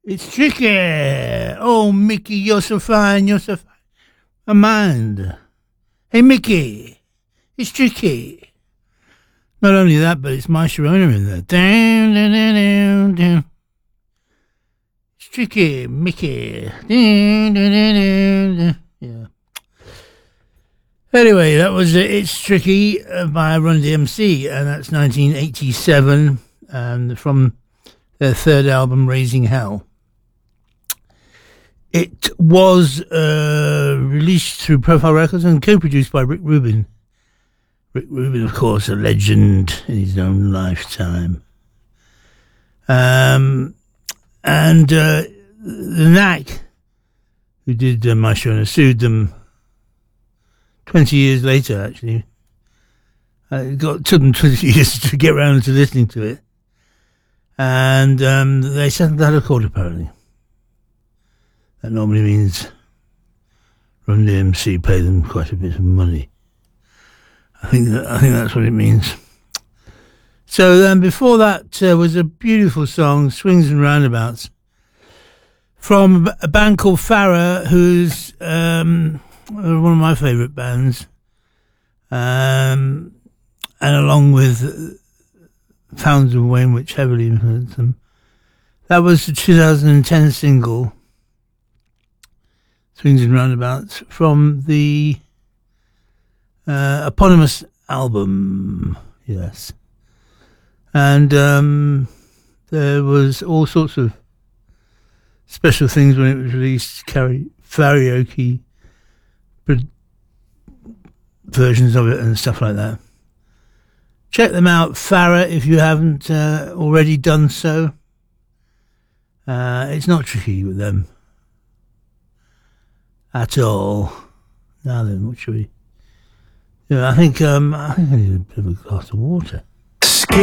It's tricky. Oh, Mickey, you're so fine. You're so fine. Amanda. Hey, Mickey. It's tricky. Not only that, but it's my Sharona in there. Down, down, down, down, down. It's tricky, Mickey. Down, down, down, down, down. Yeah. Anyway, that was It's Tricky by Run DMC, and that's 1987, and from their third album, Raising Hell. It was released through Profile Records and co-produced by Rick Rubin. Rick Rubin, of course, a legend in his own lifetime. The Knack, who did My Sharona, sued them 20 years later, actually. It took them 20 years to get around to listening to it. And they settled out of court, apparently. That normally means Run DMC pay them quite a bit of money. I think that's what it means. So then before that was a beautiful song, Swings and Roundabouts, from a band called Farrah, who's one of my favourite bands, and along with Fountains of Wayne, which heavily influenced them. That was the 2010 single, Swings and Roundabouts, from the eponymous album, yes. And there was all sorts of special things when it was released, karaoke versions of it and stuff like that. Check them out, Farrah, if you haven't already done so. It's not tricky with them at all. Now then, what should we? Yeah, I think I need a bit of a glass of water.